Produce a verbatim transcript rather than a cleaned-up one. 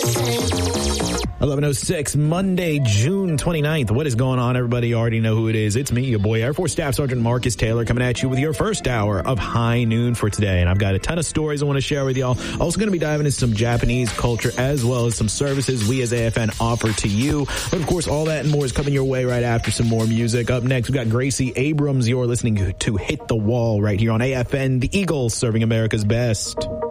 eleven oh six, Monday, June twenty-ninth. What is going on, everybody? You already know who it is. It's me, your boy, Air Force Staff Sergeant Marcus Taylor, coming at you with your first hour of High Noon for today. And I've got a ton of stories I want to share with y'all. Also going to be diving into some Japanese culture as well as some services we as A F N offer to you. But of course, all that and more is coming your way right after some more music. Up next, we got Gracie Abrams. You're listening to Hit the Wall right here on A F N, the Eagles serving America's best.